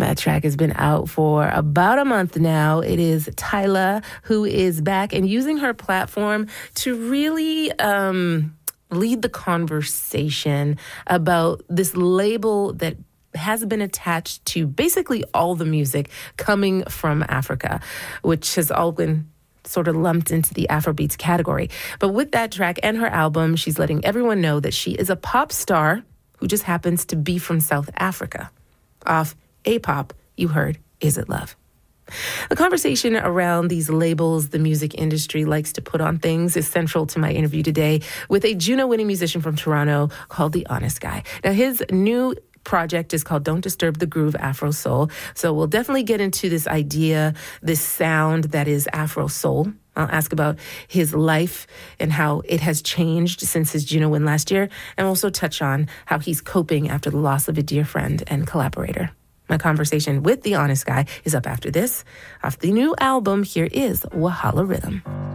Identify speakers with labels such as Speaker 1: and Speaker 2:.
Speaker 1: That track has been out for about a month now. It is Tyla, who is back and using her platform to really lead the conversation about this label that has been attached to basically all the music coming from Africa, which has all been sort of lumped into the Afrobeats category. But with that track and her album, she's letting everyone know that she is a pop star who just happens to be from South Africa. Off A-Pop, you heard Is It Love? The conversation around these labels the music industry likes to put on things is central to my interview today with a Juno-winning musician from Toronto called The Honest Guy. Now, his new project is called Don't Disturb the Groove Afro Soul. So we'll definitely get into this idea, this sound that is Afro Soul. I'll ask about his life and how it has changed since his Juno win last year, and also touch on how he's coping after the loss of a dear friend and collaborator. My conversation with The Honest Guy is up after this. Off the new album, here is Wahala Rhythm.